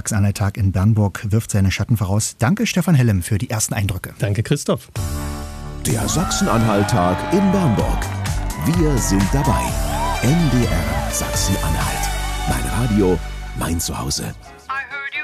Sachsen-Anhalt-Tag in Bernburg wirft seine Schatten voraus. Danke, Stefan Hellem, für die ersten Eindrücke. Danke, Christoph. Der Sachsen-Anhalt-Tag in Bernburg. Wir sind dabei. NDR Sachsen-Anhalt. Mein Radio, mein Zuhause.